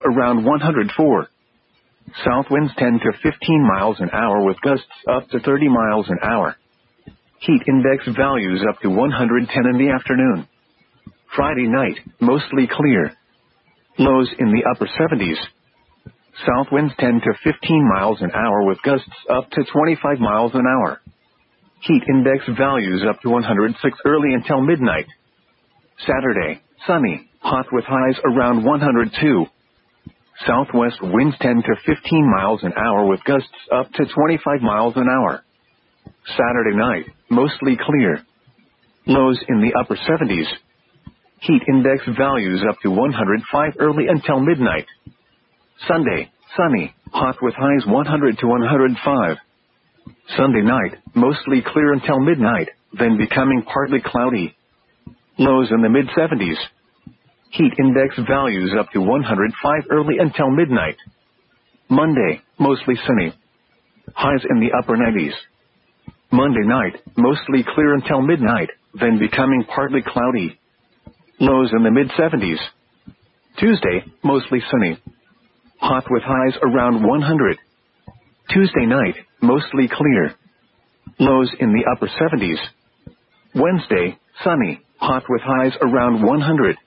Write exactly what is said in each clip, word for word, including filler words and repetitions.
around one hundred four. South winds ten to fifteen miles an hour with gusts up to thirty miles an hour. Heat index values up to one hundred ten in the afternoon. Friday night, mostly clear. Lows in the upper seventies. South winds ten to fifteen miles an hour with gusts up to twenty-five miles an hour. Heat index values up to one hundred six early until midnight. Saturday, sunny, hot with highs around one hundred two. Southwest winds ten to fifteen miles an hour with gusts up to twenty-five miles an hour. Saturday night, mostly clear. Lows in the upper seventies. Heat index values up to one hundred five early until midnight. Sunday, sunny, hot with highs one hundred to one hundred five. Sunday night, mostly clear until midnight, then becoming partly cloudy. Lows in the mid seventies. Heat index values up to one hundred five early until midnight. Monday, mostly sunny. Highs in the upper nineties. Monday night, mostly clear until midnight, then becoming partly cloudy. Lows in the mid seventies. Tuesday, mostly sunny. Hot with highs around one hundred. Tuesday night, mostly clear. Lows in the upper seventies. Wednesday, sunny, hot with highs around one hundred.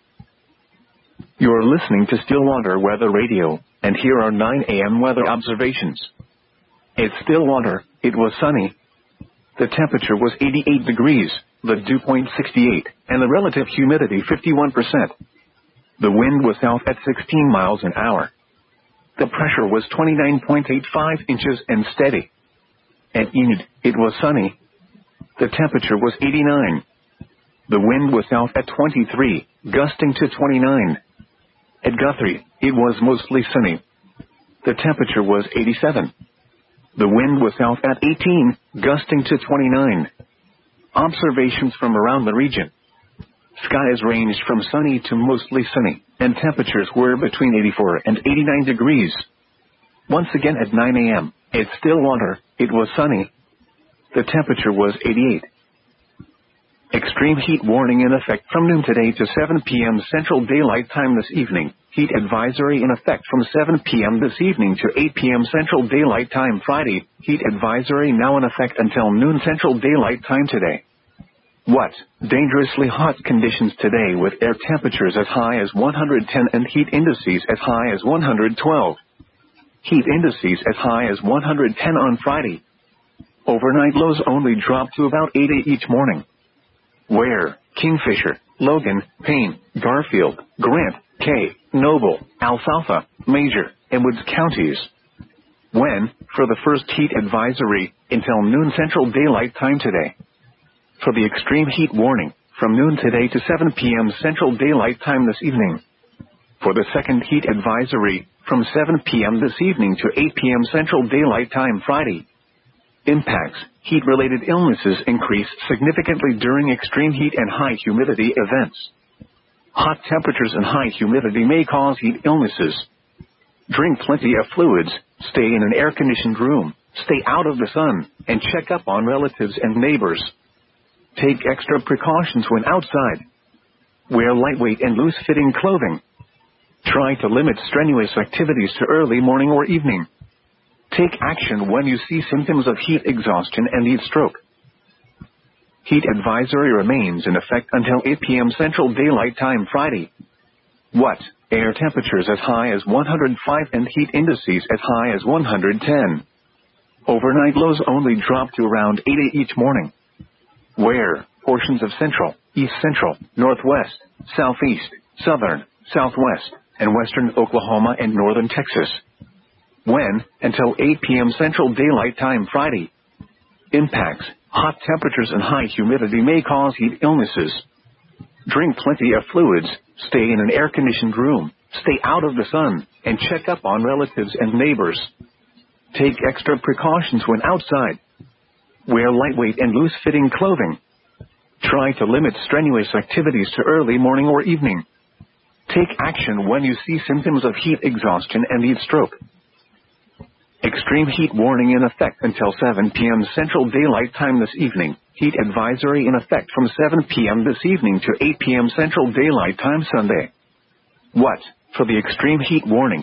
You're listening to Stillwater Weather Radio, and here are nine A M weather observations. At Stillwater, it was sunny. The temperature was eighty-eight degrees, the dew point sixty-eight, and the relative humidity fifty-one percent. The wind was south at sixteen miles an hour. The pressure was twenty-nine point eight five inches and steady. At Enid, it was sunny. The temperature was eighty-nine. The wind was south at twenty-three, gusting to twenty-nine. At Guthrie, it was mostly sunny. The temperature was eighty-seven. The wind was south at eighteen, gusting to twenty-nine. Observations from around the region. Skies ranged from sunny to mostly sunny, and temperatures were between eighty-four and eighty-nine degrees. Once again at nine A M, at Stillwater, it was sunny. The temperature was eighty-eight. Extreme heat warning in effect from noon today to seven P M Central Daylight Time this evening. Heat advisory in effect from seven P M this evening to eight P M Central Daylight Time Friday. Heat advisory now in effect until noon Central Daylight Time today. What? Dangerously hot conditions today with air temperatures as high as one hundred ten and heat indices as high as one hundred twelve. Heat indices as high as one hundred ten on Friday. Overnight lows only drop to about eight each morning. Where? Kingfisher, Logan, Payne, Garfield, Grant, Kay, Noble, Alfalfa, Major, and Woods counties. When? For the first heat advisory, until noon Central Daylight Time today. For the extreme heat warning, from noon today to seven P M Central Daylight Time this evening. For the second heat advisory, from seven P M this evening to eight P M Central Daylight Time Friday. Impacts. Heat-related illnesses increase significantly during extreme heat and high humidity events. Hot temperatures and high humidity may cause heat illnesses. Drink plenty of fluids, stay in an air-conditioned room, stay out of the sun, and check up on relatives and neighbors. Take extra precautions when outside. Wear lightweight and loose-fitting clothing. Try to limit strenuous activities to early morning or evening. Take action when you see symptoms of heat exhaustion and heat stroke. Heat advisory remains in effect until eight P M Central Daylight Time Friday. What? Air temperatures as high as one hundred five and heat indices as high as one hundred ten. Overnight lows only drop to around eight each morning. Where? Portions of central, east central, northwest, southeast, southern, southwest, and western Oklahoma and northern Texas. When? Until eight P M Central Daylight Time Friday. Impacts. Hot temperatures and high humidity may cause heat illnesses. Drink plenty of fluids, stay in an air-conditioned room, stay out of the sun, and check up on relatives and neighbors. Take extra precautions when outside. Wear lightweight and loose-fitting clothing. Try to limit strenuous activities to early morning or evening. Take action when you see symptoms of heat exhaustion and heat stroke. Extreme heat warning in effect until seven P M Central Daylight Time this evening. Heat advisory in effect from seven P M this evening to eight P M Central Daylight Time Sunday. What? For the extreme heat warning,